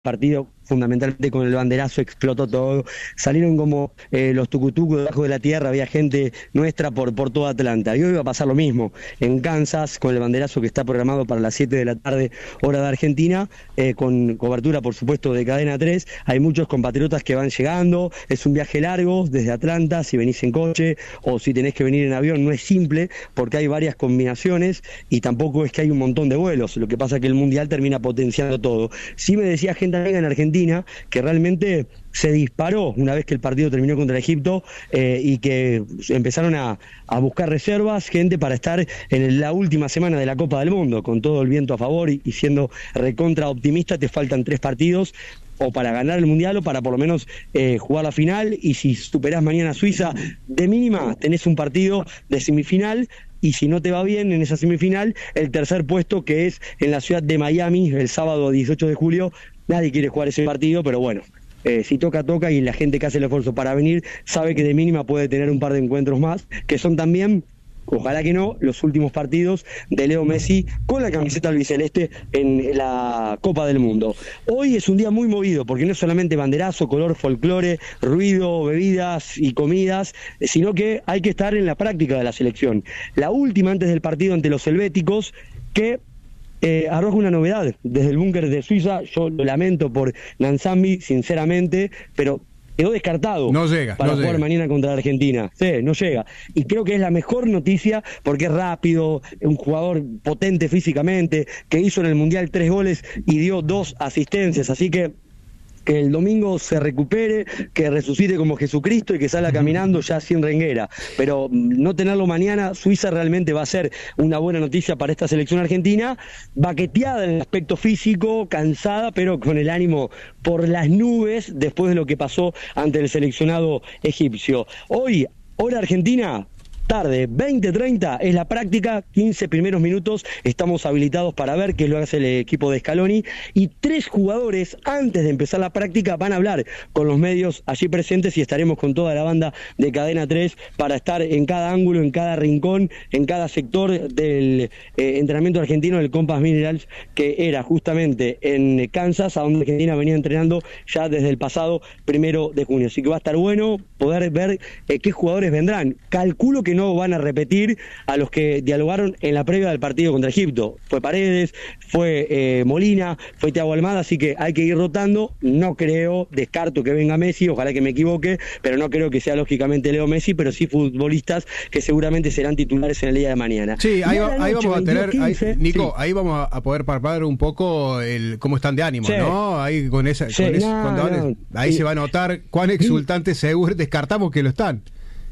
partido fundamentalmente con el banderazo explotó todo, salieron como los tucutucos debajo de la tierra, había gente nuestra por toda Atlanta, y hoy va a pasar lo mismo en Kansas con el banderazo que está programado para las 7 de la tarde hora de Argentina, con cobertura por supuesto de Cadena 3, hay muchos compatriotas que van llegando, es un viaje largo desde Atlanta, si venís en coche o si tenés que venir en avión, no es simple porque hay varias combinaciones y tampoco es que hay un montón de vuelos, lo que pasa es que el Mundial termina potenciando todo. Sí me decía gente amiga en Argentina que realmente se disparó una vez que el partido terminó contra Egipto y que empezaron a buscar reservas, gente para estar en la última semana de la Copa del Mundo, con todo el viento a favor y siendo recontra optimista, te faltan 3 partidos o para ganar el Mundial o para por lo menos jugar la final, y si superás mañana a Suiza, de mínima tenés un partido de semifinal, y si no te va bien en esa semifinal, el tercer puesto que es en la ciudad de Miami el sábado 18 de julio, nadie quiere jugar ese partido, pero bueno, si toca, toca, y la gente que hace el esfuerzo para venir sabe que de mínima puede tener un par de encuentros más, que son también, ojalá que no, los últimos partidos de Leo Messi con la camiseta albiceleste en la Copa del Mundo. Hoy es un día muy movido, porque no es solamente banderazo, color, folclore, ruido, bebidas y comidas, sino que hay que estar en la práctica de la selección. La última antes del partido ante los helvéticos, que arroja una novedad desde el búnker de Suiza. Yo lo lamento por Nansambi, sinceramente, pero quedó descartado para jugar mañana contra Argentina. Sí, no llega. Y creo que es la mejor noticia porque es rápido, un jugador potente físicamente, que hizo en el Mundial 3 goles y dio 2 asistencias. Así que el domingo se recupere, que resucite como Jesucristo y que salga caminando ya sin renguera. Pero no tenerlo mañana, Suiza realmente va a ser una buena noticia para esta selección argentina, baqueteada en el aspecto físico, cansada, pero con el ánimo por las nubes después de lo que pasó ante el seleccionado egipcio. Hoy, hora argentina, tarde, 20:30 es la práctica, 15 primeros minutos, estamos habilitados para ver qué es lo que hace el equipo de Scaloni, y 3 jugadores antes de empezar la práctica van a hablar con los medios allí presentes, y estaremos con toda la banda de Cadena 3 para estar en cada ángulo, en cada rincón, en cada sector del entrenamiento argentino del Compass Minerals, que era justamente en Kansas, a donde Argentina venía entrenando ya desde el pasado 1 de junio. Así que va a estar bueno poder ver qué jugadores vendrán. Calculo que no van a repetir a los que dialogaron en la previa del partido contra Egipto. Fue Paredes, fue Molina, fue Thiago Almada, así que hay que ir rotando. No creo, descarto que venga Messi, ojalá que me equivoque, pero no creo que sea lógicamente Leo Messi, pero sí futbolistas que seguramente serán titulares en el día de mañana. Sí, ahí vamos a tener, 15, Nico, sí. Ahí vamos a poder palpar un poco cómo están de ánimo, sí. ¿No? Ahí con esa, sí, con eso, cuando hables, ahí se va a notar cuán exultantes seguro descartamos que lo están.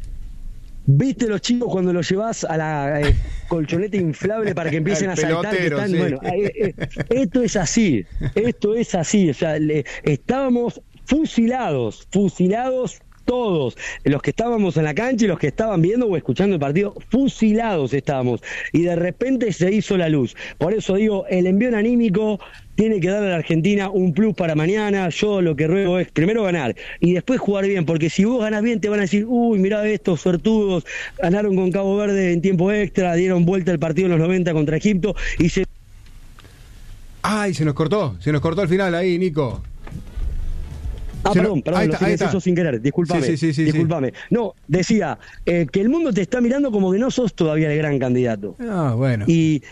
¿Viste los chicos cuando los llevas a la colchoneta inflable para que empiecen a saltar? Pelotero, sí. Bueno, esto es así, o sea, estábamos fusilados todos, los que estábamos en la cancha y los que estaban viendo o escuchando el partido, fusilados estábamos, y de repente se hizo la luz. Por eso digo, el envío anímico tiene que darle a la Argentina un plus para mañana. Yo lo que ruego es primero ganar y después jugar bien, porque si vos ganás bien te van a decir, uy, mirá estos suertudos, ganaron con Cabo Verde en tiempo extra, dieron vuelta el partido en los 90 contra Egipto y se... Ay, se nos cortó al final ahí, Nico. Perdón, lo silencié eso sin querer, discúlpame. Sí. Discúlpame. No, decía que el mundo te está mirando como que no sos todavía el gran candidato. Bueno.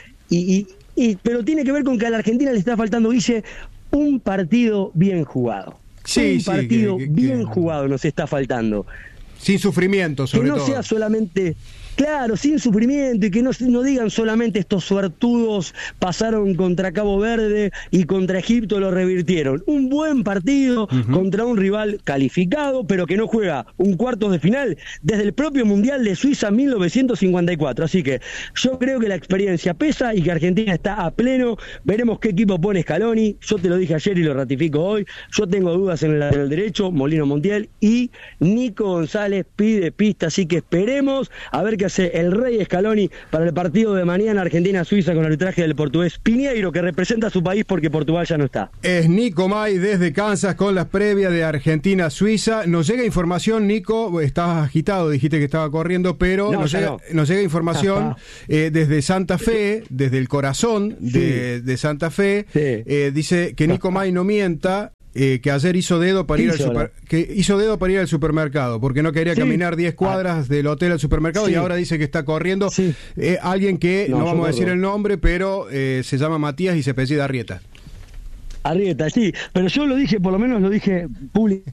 Pero tiene que ver con que a la Argentina le está faltando, Guille, un partido bien jugado. Un partido bien jugado nos está faltando. Sin sufrimiento, sobre todo. Que no sea solamente... Claro, sin sufrimiento, y que no digan solamente estos suertudos pasaron contra Cabo Verde y contra Egipto lo revirtieron. Un buen partido contra un rival calificado, pero que no juega un cuartos de final desde el propio Mundial de Suiza 1954. Así que yo creo que la experiencia pesa y que Argentina está a pleno. Veremos qué equipo pone Scaloni. Yo te lo dije ayer y lo ratifico hoy. Yo tengo dudas en el lateral derecho, Molino Montiel, y Nico González pide pista. Así que esperemos a ver qué hace el Rey Scaloni para el partido de mañana Argentina-Suiza con el arbitraje del portugués Piñeiro, que representa a su país porque Portugal ya no está. Es Nico May desde Kansas con las previas de Argentina-Suiza. Nos llega información, Nico, estabas agitado, dijiste que estaba corriendo, pero nos llega información desde Santa Fe, desde el corazón de Santa Fe. Dice que Nico May no mienta. Que ayer hizo dedo para ir al supermercado porque no quería caminar 10 cuadras del hotel al supermercado y ahora dice que está corriendo. Alguien que no vamos a decir el nombre, pero se llama Matías y se apellida Arrieta. Arrieta, sí, pero yo lo dije, por lo menos lo dije público.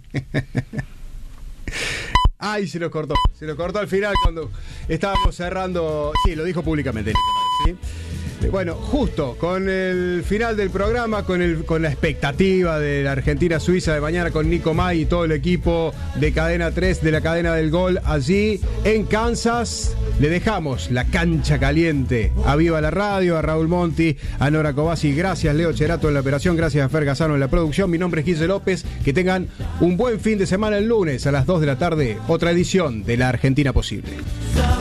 Ay, se lo cortó al final cuando estábamos cerrando. Sí, lo dijo públicamente, ¿sí? Bueno, justo con el final del programa, con la expectativa de la Argentina-Suiza de mañana con Nico May y todo el equipo de Cadena 3 de la cadena del gol allí en Kansas, le dejamos la cancha caliente a Viva la Radio, a Raúl Monti, a Nora Cobasi. Gracias, Leo Cherato en la operación, gracias a Fer Gazano en la producción. Mi nombre es Guille López. Que tengan un buen fin de semana. El lunes a las 2 de la tarde, otra edición de La Argentina Posible.